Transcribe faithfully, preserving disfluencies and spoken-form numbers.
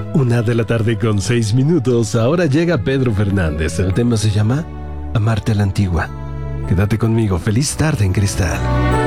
Una de la tarde con seis minutos. Ahora llega Pedro Fernández. El tema se llama Amarte a la Antigua. Quédate conmigo. Feliz tarde en Cristal.